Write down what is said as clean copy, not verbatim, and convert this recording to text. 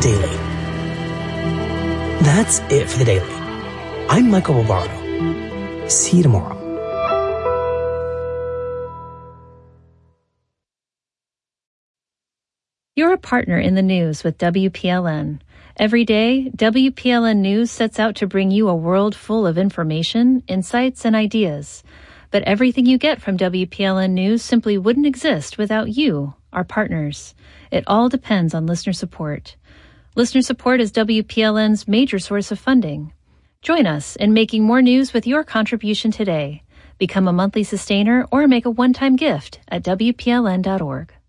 Daily. That's it for the Daily. I'm Michael Barbaro. See you tomorrow. You're a partner in the news with WPLN. Every day, WPLN News sets out to bring you a world full of information, insights, and ideas. But everything you get from WPLN News simply wouldn't exist without you, our partners. It all depends on listener support. Listener support is WPLN's major source of funding. Join us in making more news with your contribution today. Become a monthly sustainer or make a one-time gift at WPLN.org.